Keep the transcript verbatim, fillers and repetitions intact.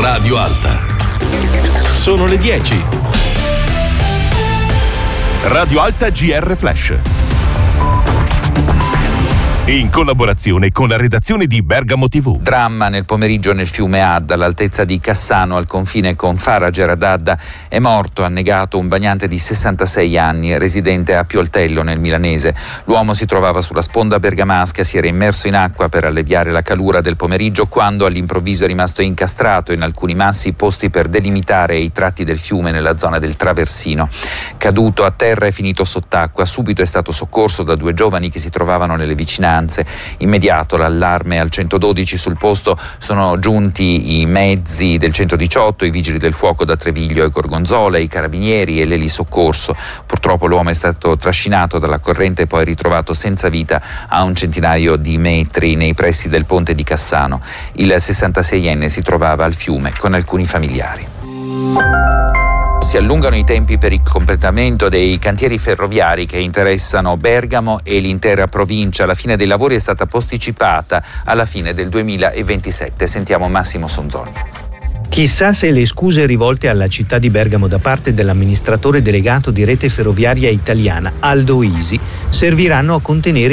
Radio Alta. Sono le dieci. Radio Alta G R Flash. In collaborazione con la redazione di Bergamo tivù. Dramma nel pomeriggio nel fiume Adda, all'altezza di Cassano, al confine con Faragher ad Adda. È morto annegato un bagnante di sessantasei anni, residente a Pioltello nel milanese. L'uomo si trovava sulla sponda bergamasca, si era immerso in acqua per alleviare la calura del pomeriggio quando all'improvviso è rimasto incastrato in alcuni massi posti per delimitare i tratti del fiume nella zona del traversino. Caduto a terra e finito sott'acqua, subito è stato soccorso da due giovani che si trovavano nelle vicinanze. Immediato l'allarme al centododici, sul posto sono giunti i mezzi del centodiciotto, i vigili del fuoco da Treviglio e Gorgonzola, i carabinieri e l'elisoccorso. Purtroppo l'uomo è stato trascinato dalla corrente e poi ritrovato senza vita a un centinaio di metri nei pressi del ponte di Cassano. Il sessantaseienne si trovava al fiume con alcuni familiari. Si allungano i tempi per il completamento dei cantieri ferroviari che interessano Bergamo e l'intera provincia. La fine dei lavori è stata posticipata alla fine del duemilaventisette. Sentiamo Massimo Sonzoni. Chissà se le scuse rivolte alla città di Bergamo da parte dell'amministratore delegato di Rete Ferroviaria Italiana, Aldo Isi, serviranno a contenere